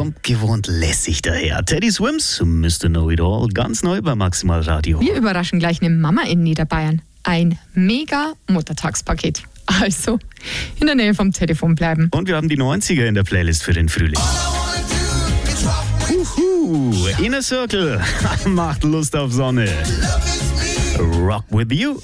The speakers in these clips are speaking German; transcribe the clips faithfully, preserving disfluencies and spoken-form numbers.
kommt gewohnt lässig daher. Teddy Swims, Mister Know It All, ganz neu bei Maximal Radio. Wir überraschen gleich eine Mama in Niederbayern. Ein mega Muttertagspaket. Also, in der Nähe vom Telefon bleiben. Und wir haben die neunziger in der Playlist für den Frühling. Uhu, Inner Circle macht Lust auf Sonne. Rock with you.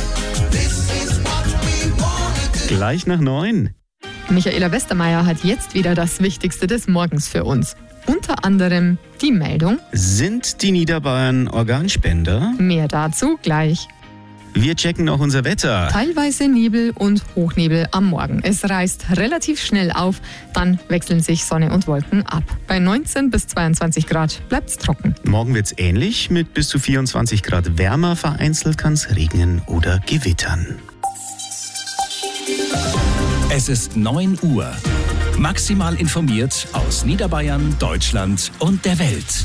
Gleich nach neun. Michaela Westermeier hat jetzt wieder das Wichtigste des Morgens für uns. Unter anderem die Meldung: Sind die Niederbayern Organspender? Mehr dazu gleich. Wir checken noch unser Wetter. Teilweise Nebel und Hochnebel am Morgen. Es reißt relativ schnell auf, dann wechseln sich Sonne und Wolken ab. Bei neunzehn bis zweiundzwanzig Grad bleibt's trocken. Morgen wird's ähnlich, mit bis zu vierundzwanzig Grad wärmer. Vereinzelt kann's regnen oder gewittern. Es ist neun Uhr. Maximal informiert aus Niederbayern, Deutschland und der Welt.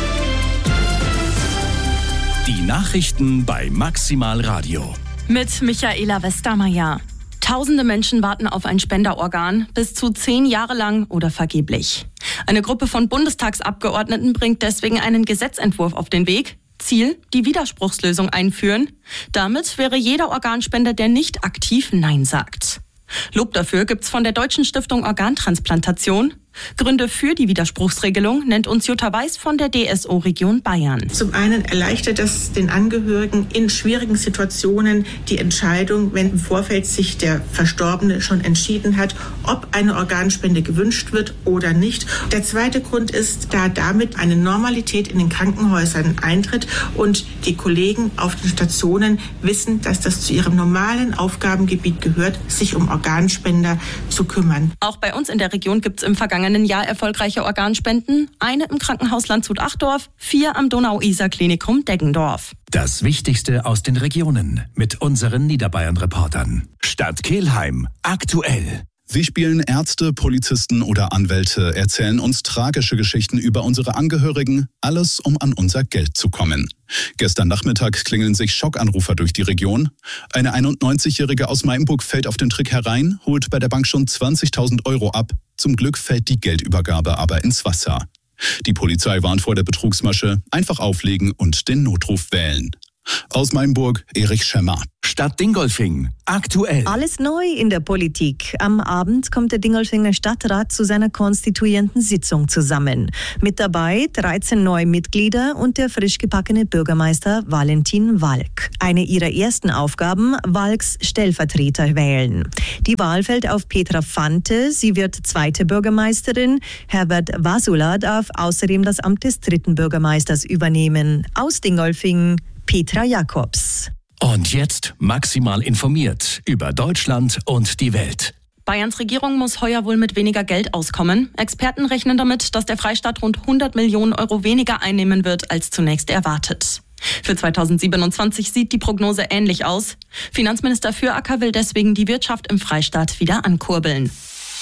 Die Nachrichten bei Maximal Radio. Mit Michaela Westermeier. Tausende Menschen warten auf ein Spenderorgan, bis zu zehn Jahre lang oder vergeblich. Eine Gruppe von Bundestagsabgeordneten bringt deswegen einen Gesetzentwurf auf den Weg. Ziel: die Widerspruchslösung einführen. Damit wäre jeder Organspender, der nicht aktiv Nein sagt. Lob dafür gibt's von der Deutschen Stiftung Organtransplantation. Gründe für die Widerspruchsregelung nennt uns Jutta Weiß von der D S O-Region Bayern. Zum einen erleichtert es den Angehörigen in schwierigen Situationen die Entscheidung, wenn im Vorfeld sich der Verstorbene schon entschieden hat, ob eine Organspende gewünscht wird oder nicht. Der zweite Grund ist, da damit eine Normalität in den Krankenhäusern eintritt und die Kollegen auf den Stationen wissen, dass das zu ihrem normalen Aufgabengebiet gehört, sich um Organspender zu kümmern. Auch bei uns in der Region gibt's im vergangenen Jahr erfolgreiche Organspenden. Eine im Krankenhaus Landshut-Achdorf, vier am Donau-Isar-Klinikum Deggendorf. Das Wichtigste aus den Regionen mit unseren Niederbayern-Reportern. Stadt Kelheim, aktuell. Sie spielen Ärzte, Polizisten oder Anwälte, erzählen uns tragische Geschichten über unsere Angehörigen, alles um an unser Geld zu kommen. Gestern Nachmittag klingeln sich Schockanrufer durch die Region. Eine einundneunzigjährige aus Mainburg fällt auf den Trick herein, holt bei der Bank schon zwanzigtausend Euro ab. Zum Glück fällt die Geldübergabe aber ins Wasser. Die Polizei warnt vor der Betrugsmasche, einfach auflegen und den Notruf wählen. Aus Mainburg, Erich Schemmer. Stadt Dingolfing, aktuell. Alles neu in der Politik. Am Abend kommt der Dingolfinger Stadtrat zu seiner konstituierenden Sitzung zusammen. Mit dabei dreizehn neue Mitglieder und der frisch gebackene Bürgermeister Valentin Walk. Eine ihrer ersten Aufgaben: Walks Stellvertreter wählen. Die Wahl fällt auf Petra Fante. Sie wird zweite Bürgermeisterin. Herbert Vasula darf außerdem das Amt des dritten Bürgermeisters übernehmen. Aus Dingolfing, Petra Jakobs. Und jetzt maximal informiert über Deutschland und die Welt. Bayerns Regierung muss heuer wohl mit weniger Geld auskommen. Experten rechnen damit, dass der Freistaat rund hundert Millionen Euro weniger einnehmen wird als zunächst erwartet. Für zweitausendsiebenundzwanzig sieht die Prognose ähnlich aus. Finanzminister Füracker will deswegen die Wirtschaft im Freistaat wieder ankurbeln.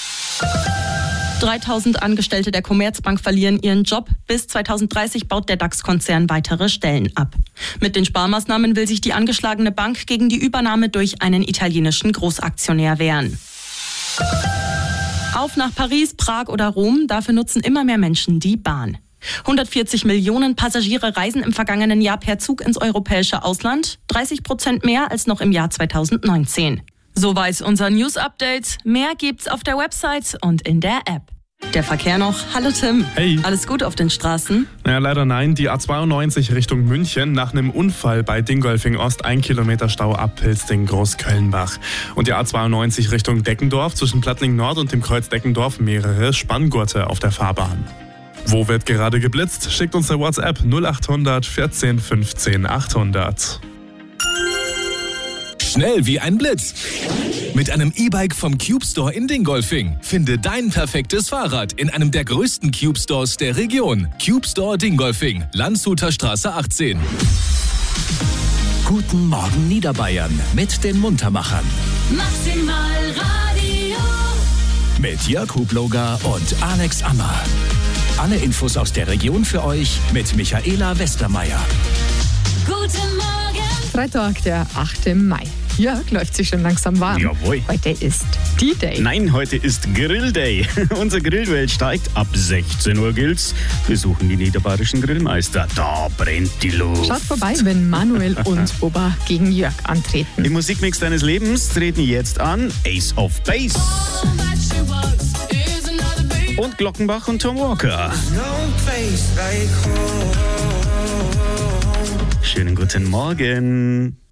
dreitausend Angestellte der Commerzbank verlieren ihren Job. Bis zweitausenddreißig baut der DAX-Konzern weitere Stellen ab. Mit den Sparmaßnahmen will sich die angeschlagene Bank gegen die Übernahme durch einen italienischen Großaktionär wehren. Auf nach Paris, Prag oder Rom, dafür nutzen immer mehr Menschen die Bahn. hundertvierzig Millionen Passagiere reisen im vergangenen Jahr per Zug ins europäische Ausland, dreißig Prozent mehr als noch im Jahr zweitausendneunzehn. Soweit unser News-Update. Mehr gibt's auf der Website und in der App. Der Verkehr noch. Hallo Tim. Hey. Alles gut auf den Straßen? Ja, leider nein. Die A zweiundneunzig Richtung München. Nach einem Unfall bei Dingolfing Ost ein Kilometer Stau ab Pilsting-Großkölnbach. Und die A zweiundneunzig Richtung Deckendorf zwischen Plattling Nord und dem Kreuz Deckendorf mehrere Spanngurte auf der Fahrbahn. Wo wird gerade geblitzt? Schickt uns der WhatsApp null achthundert vierzehn fünfzehn achthundert. Schnell wie ein Blitz. Mit einem E-Bike vom Cube Store in Dingolfing. Finde dein perfektes Fahrrad in einem der größten Cube Stores der Region. Cube Store Dingolfing, Landshuter Straße achtzehn. Guten Morgen Niederbayern mit den Muntermachern. Maximal Radio. Mit Jörg Hubloger und Alex Ammer. Alle Infos aus der Region für euch mit Michaela Westermeier. Guten Morgen. Freitag, der achte Mai. Jörg läuft sich schon langsam warm. Jawohl. Heute ist D-Day. Nein, heute ist Grill-Day. Unser Grillduell steigt. Ab sechzehn Uhr gilt's. Wir suchen die niederbayerischen Grillmeister. Da brennt die Luft. Schaut vorbei, wenn Manuel und Boba gegen Jörg antreten. Im Musikmix deines Lebens treten jetzt an Ace of Base und Glockenbach und Tom Walker. Schönen guten Morgen.